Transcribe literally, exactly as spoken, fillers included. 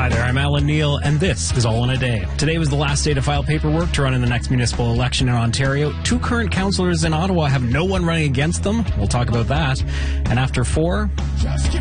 Hi there, I'm Alan Neal, and this is All in a Day. Today was the last day to file paperwork to run in the next municipal election in Ontario. Two current councillors in Ottawa have no one running against them. We'll talk about that. And after four...